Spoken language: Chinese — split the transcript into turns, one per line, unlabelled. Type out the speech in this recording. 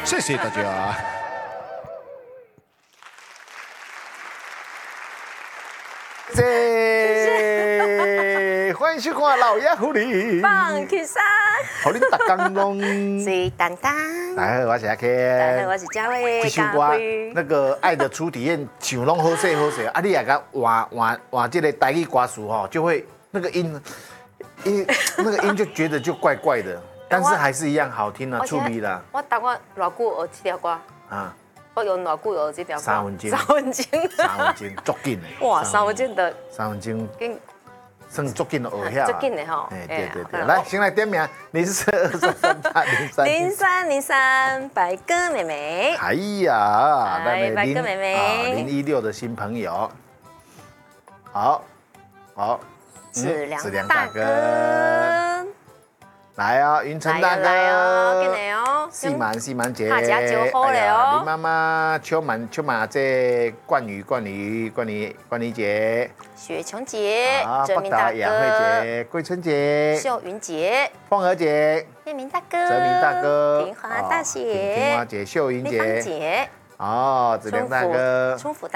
谢谢大家。
欢迎收看《老爷狐狸》。
放起山，
好，恁大家拢。
水当当。
大家好，我是阿 Ken。
大家好，我是嘉慧。
这首歌那个《爱的初体验》唱拢好势好势，啊，你也甲换这个台语歌词吼，就会那个音就觉得就怪怪的，但是还是一样好听啊，出味啦。
我等我偌久学这条歌
啊？
我用偌久学这条歌
？3分钟。
3分钟。
3分钟，足紧的。
哇，3分钟的。
3分钟。算足紧的学晓。
足紧的吼。
对。来，先来点名，0423380303，
白鸽妹妹。
哎呀，
白鸽妹妹
016的新朋友，好，
子良大哥，
来啊，云城大哥，
来哦，进来哦，
细满姐，
大家就好了哦。
林妈妈，秋满这冠宇姐，
雪琼姐，哲明
大
大
雅慧
哥，
姐，桂春姐，
秀云姐，
凤娥姐，
叶明大哥，
泽明大哥，
平华大姐，
平华姐，秀云
丽芳姐，
子良大哥，
春福